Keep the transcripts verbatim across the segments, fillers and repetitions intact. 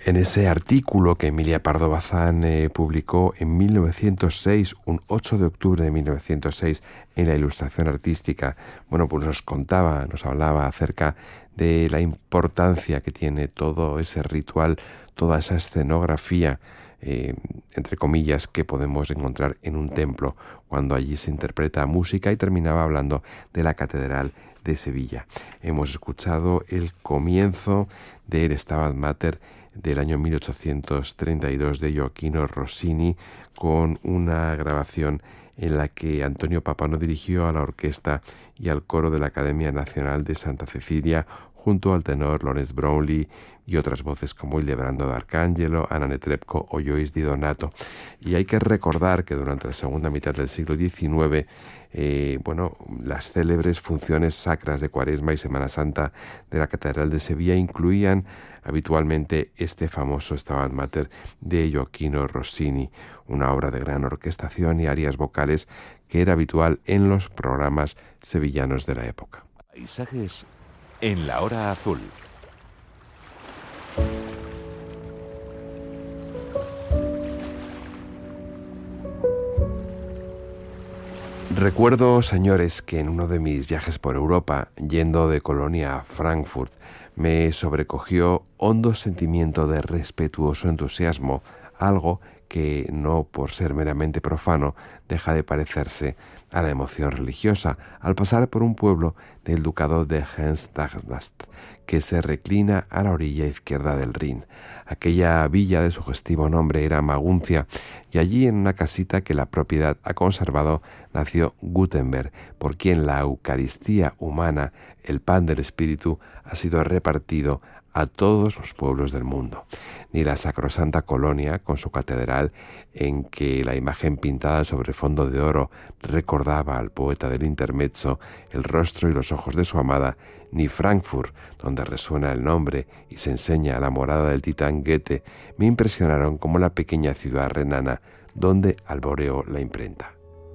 En ese artículo que Emilia Pardo Bazán eh, publicó en mil novecientos seis, un ocho de octubre de mil novecientos seis, en la Ilustración Artística, bueno, pues nos contaba, nos hablaba acerca de la importancia que tiene todo ese ritual, toda esa escenografía, eh, entre comillas, que podemos encontrar en un templo, cuando allí se interpreta música, y terminaba hablando de la Catedral de Sevilla. Hemos escuchado el comienzo del Stabat Mater del año mil ochocientos treinta y dos de Gioachino Rossini, con una grabación en la que Antonio Papano dirigió a la orquesta y al coro de la Academia Nacional de Santa Cecilia, junto al tenor Lawrence Brownlee y otras voces como Ildebrando d'Arcangelo, Anna Netrebko o Joyce Di Donato. Y hay que recordar que durante la segunda mitad del siglo diecinueve, eh, bueno, las célebres funciones sacras de Cuaresma y Semana Santa de la Catedral de Sevilla incluían habitualmente este famoso Stabat Mater de Gioachino Rossini, una obra de gran orquestación y arias vocales que era habitual en los programas sevillanos de la época. Paisajes en la hora azul. Recuerdo, señores, que en uno de mis viajes por Europa, yendo de Colonia a Frankfurt, me sobrecogió hondo sentimiento de respetuoso entusiasmo, algo que, no por ser meramente profano, deja de parecerse a la emoción religiosa al pasar por un pueblo del ducado de Hesse-Darmstadt, que se reclina a la orilla izquierda del Rin. Aquella villa de sugestivo nombre era Maguncia, y allí, en una casita que la propiedad ha conservado, nació Gutenberg, por quien la Eucaristía humana, el pan del Espíritu, ha sido repartido a todos los pueblos del mundo. Ni la sacrosanta Colonia, con su catedral, en que la imagen pintada sobre fondo de oro recordaba al poeta del intermezzo el rostro y los ojos de su amada, ni Frankfurt, donde resuena el nombre y se enseña la morada del titán Goethe, me impresionaron como la pequeña ciudad renana donde alboreó la imprenta.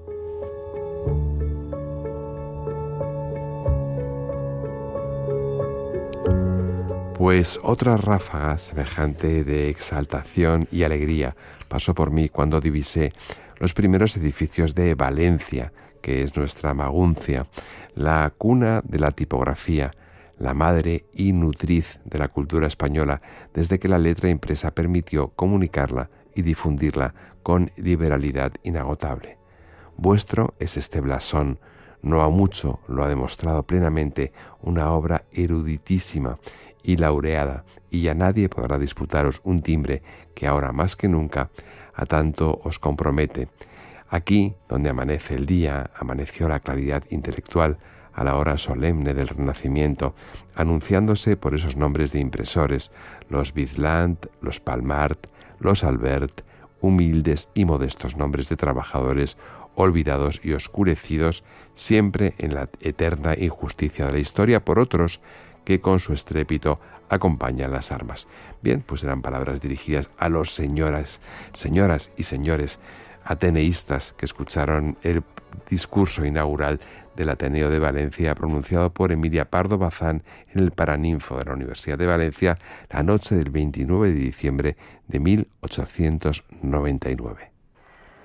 Pues otra ráfaga semejante de exaltación y alegría pasó por mí cuando divisé los primeros edificios de Valencia, que es nuestra Maguncia, la cuna de la tipografía, la madre y nutriz de la cultura española, desde que la letra impresa permitió comunicarla y difundirla con liberalidad inagotable. Vuestro es este blasón, no a mucho lo ha demostrado plenamente una obra eruditísima y laureada, y ya nadie podrá disputaros un timbre que ahora más que nunca a tanto os compromete. Aquí, donde amanece el día, amaneció la claridad intelectual a la hora solemne del Renacimiento, anunciándose por esos nombres de impresores, los Bizland, los Palmart, los Albert, humildes y modestos nombres de trabajadores olvidados y oscurecidos siempre en la eterna injusticia de la historia por otros que con su estrépito acompañan las armas. Bien, pues eran palabras dirigidas a los señoras, señoras y señores ateneístas que escucharon el discurso inaugural del Ateneo de Valencia pronunciado por Emilia Pardo Bazán en el Paraninfo de la Universidad de Valencia la noche del veintinueve de diciembre de mil ochocientos noventa y nueve.